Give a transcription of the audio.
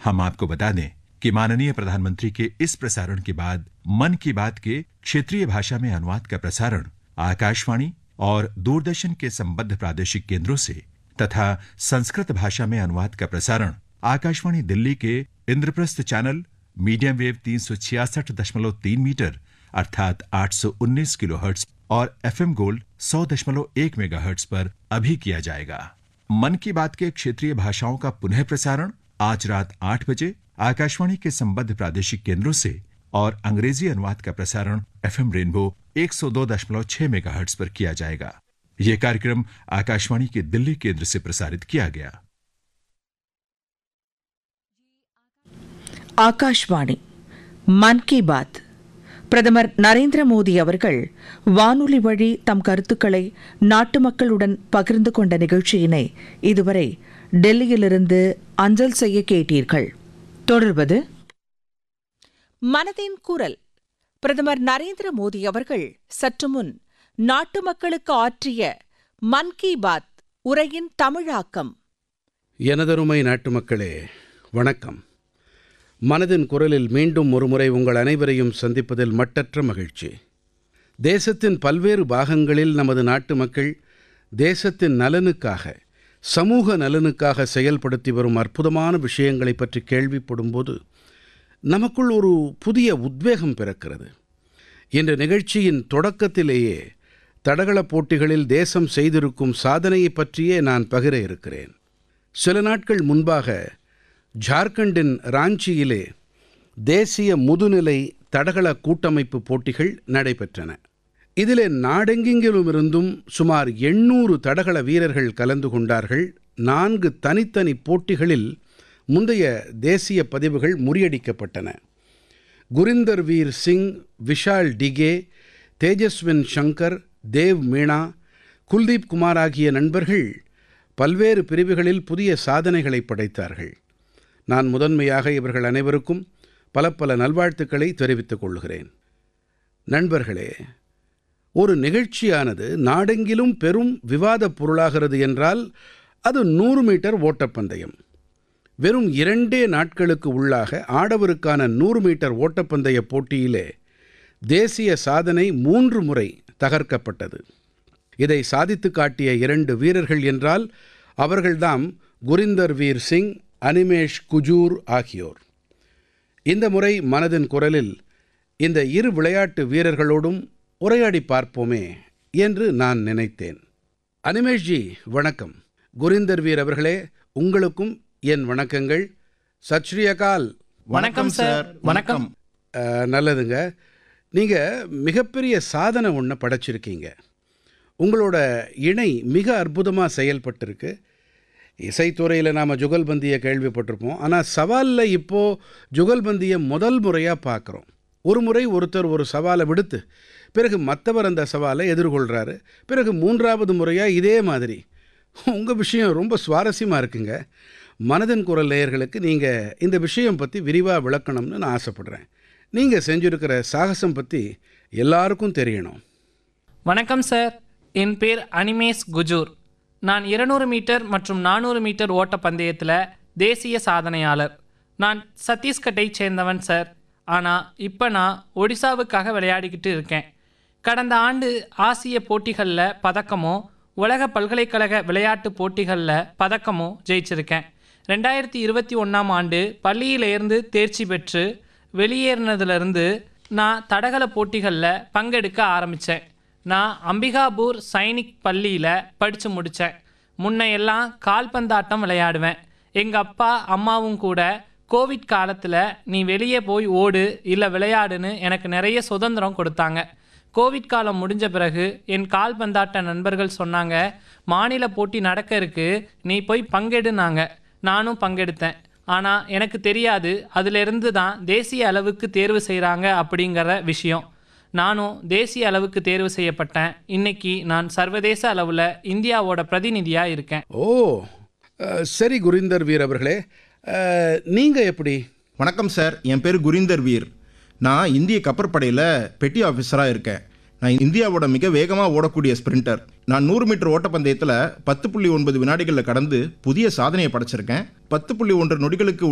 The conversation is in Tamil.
हम आपको बता दें कि माननीय प्रधानमंत्री के इस प्रसारण के बाद मन की बात के क्षेत्रीय भाषा में अनुवाद का प्रसारण आकाशवाणी और दूरदर्शन के संबद्ध प्रादेशिक केंद्रों से तथा संस्कृत भाषा में अनुवाद का प्रसारण आकाशवाणी दिल्ली के Indraprastha channel medium wave 366.3 metre अर्थात 819 किलोहर्ट्ज और एफएम गोल्ड 100.1 मेगाहर्ट्ज पर अभी किया जाएगा। मन की बात के क्षेत्रीय भाषाओं का पुनः प्रसारण आज रात 8 बजे आकाशवाणी के संबद्ध प्रादेशिक केंद्रों से और अंग्रेजी अनुवाद का प्रसारण एफएम रेनबो 102.6 मेगाहर्ट्ज पर किया जाएगा। यह कार्यक्रम आकाशवाणी के दिल्ली केंद्र से प्रसारित किया गया। ஆகாஷ்வாணி மன் கி பாத். பிரதமர் நரேந்திர மோடி அவர்கள் வானொலி வழி தம் கருத்துக்களை நாட்டு மக்களுடன் பகிர்ந்து கொண்ட நிகழ்ச்சியினை இதுவரை டெல்லியிலிருந்து அஞ்சல் செய்ய கேட்டீர்கள். தொடர்வது மனதின் குரல். பிரதமர் நரேந்திர மோடி அவர்கள் சற்று முன் நாட்டு மக்களுக்கு ஆற்றிய மன் கி பாத் உரையின் தமிழாக்கம். எனதருமை நாட்டு மக்களே, வணக்கம். மனதின் குரலில் மீண்டும் ஒருமுறை உங்கள் அனைவரையும் சந்திப்பதில் மட்டற்ற மகிழ்ச்சி. தேசத்தின் பல்வேறு பாகங்களில் நமது நாட்டு மக்கள் தேசத்தின் நலனுக்காக, சமூக நலனுக்காக செயல்படுத்தி வரும் அற்புதமான விஷயங்களைப் பற்றி கேள்விப்படும்போது நமக்குள் ஒரு புதிய உத்வேகம் பிறக்கிறது. இன்று நிகழ்ச்சியின் தொடக்கத்திலேயே தடகளப் போட்டிகளில் தேசம் செய்திருக்கும் சாதனையைப் பற்றியே நான் பகிர இருக்கிறேன். சில நாட்கள் முன்பாக ஜார்க்கண்டின் ராஞ்சியிலே தேசிய முதுநிலை தடகள கூட்டமைப்பு போட்டிகள் நடைபெற்றன. இதிலே நாடெங்கிலுமிருந்தும் சுமார் 800 தடகள வீரர்கள் கலந்து கொண்டார்கள். 4 தனித்தனி போட்டிகளில் முந்தைய தேசிய பதிவுகள் முறியடிக்கப்பட்டன. குரிந்தர் வீர் சிங், விஷால் டிகே, தேஜஸ்வின் சங்கர், தேவ் மீனா, குல்தீப் குமார் ஆகிய நண்பர்கள் பல்வேறு பிரிவுகளில் புதிய சாதனைகளை படைத்தார்கள். நான் முதன்மையாக இவர்கள் அனைவருக்கும் பல நல்வாழ்த்துக்களை தெரிவித்துக் கொள்கிறேன். நண்பர்களே, ஒரு நிகழ்ச்சியானது நாடெங்கிலும் பெரும் விவாதப் பொருளாகிறது என்றால் அது 100 மீட்டர் ஓட்டப்பந்தயம். வெறும் 2 நாட்களுக்கு உள்ளாக ஆடவருக்கான 100 மீட்டர் ஓட்டப்பந்தய போட்டியிலே தேசிய சாதனை 3 முறை தகர்க்கப்பட்டது. இதை சாதித்து காட்டிய 2 வீரர்கள் என்றால் அவர்கள்தாம் குரிந்தர் வீர் சிங், அனிமேஷ் குஜூர் ஆகியோர். இந்த முறை மனதின் குரலில் இந்த 2 விளையாட்டு வீரர்களோடும் உரையாடி பார்ப்போமே என்று நான் நினைத்தேன். அனிமேஷ்ஜி வணக்கம். குரிந்தர் வீர் அவர்களே, உங்களுக்கும் என் வணக்கங்கள். சத் ஸ்ரீ அகால். வணக்கம் சார். வணக்கம். நல்லதுங்க. நீங்கள் மிகப்பெரிய சாதனை ஒன்று படைச்சிருக்கீங்க. உங்களோட இணை மிக அற்புதமாக செயல்பட்டிருக்கு. இசைத்துறையில் நாம் ஜுகல்பந்தியை கேள்விப்பட்டிருப்போம். ஆனால் சவாலில் இப்போது ஜுகல்பந்தியை முதல் முறையாக பார்க்குறோம். ஒரு முறை ஒருத்தர் ஒரு சவாலை விடுத்து பிறகு மற்றவர் அந்த சவாலை எதிர்கொள்கிறாரு. பிறகு 3வது முறையாக இதே மாதிரி. உங்கள் விஷயம் ரொம்ப சுவாரஸ்யமாக இருக்குங்க. மனதின் குரல் நேயர்களுக்கு நீங்கள் இந்த விஷயம் பற்றி விரிவாக விளக்கணும்னு நான் ஆசைப்படுறேன். நீங்கள் செஞ்சுருக்கிற சாகசம் பற்றி எல்லாருக்கும் தெரியணும். வணக்கம் சார். என் பேர் அனிமேஷ் குஜூர். நான் 200 மீட்டர் மற்றும் 400 மீட்டர் ஓட்ட பந்தயத்தில் தேசிய சாதனையாளர். நான் சத்தீஸ்கட்டை சேர்ந்தவன் சார். ஆனால் இப்போ நான் ஒடிசாவுக்காக விளையாடிக்கிட்டு இருக்கேன். கடந்த ஆண்டு ஆசிய போட்டிகளில் பதக்கமோ, உலக பல்கலைக்கழக விளையாட்டு போட்டிகளில் பதக்கமோ ஜெயிச்சிருக்கேன். 2021ஆம் ஆண்டு பள்ளியிலேருந்து தேர்ச்சி பெற்று வெளியேறினதுலேருந்து நான் தடகள போட்டிகளில் பங்கெடுக்க ஆரம்பித்தேன். நான் அம்பிகாபூர் சைனிக் பள்ளியில் படித்து முடித்தேன். முன்னையெல்லாம் கால்பந்தாட்டம் விளையாடுவேன். எங்கள் அப்பா அம்மாவும் கூட கோவிட் காலத்தில் நீ வெளியே போய் ஓடு இல்லை விளையாடுன்னு எனக்கு நிறைய சுதந்திரம் கொடுத்தாங்க. கோவிட் காலம் முடிஞ்ச பிறகு என் கால்பந்தாட்ட நண்பர்கள் சொன்னாங்க, மாநில போட்டி நடக்க இருக்கு, நீ போய் பங்கெடுனாங்க. நானும் பங்கெடுத்தேன். ஆனால் எனக்கு தெரியாது அதிலிருந்து தான் தேசிய அளவுக்கு தேர்வு செய்கிறாங்க அப்படிங்கிற விஷயம். நானும் தேசிய அளவுக்கு தேர்வு செய்யப்பட்டேன். இன்னைக்கு நான் சர்வதேச அளவில் இந்தியாவோட பிரதிநிதியாக இருக்கேன். ஓ சரி குரிந்தர் வீர் அவர்களே, நீங்கள் எப்படி? வணக்கம் சார். என் பேர் குரிந்தர் வீர். நான் இந்திய கப்பற்படையில் பெட்டி ஆஃபீஸராக இருக்கேன். நான் இந்தியாவோட மிக வேகமாக ஓடக்கூடிய ஸ்பிரிண்டர். நான் 100 மீட்டர் ஓட்டப்பந்தயத்தில் 10.9 வினாடிகளில் கடந்து புதிய சாதனையை படைச்சிருக்கேன். 10.1 நொடிகளுக்கு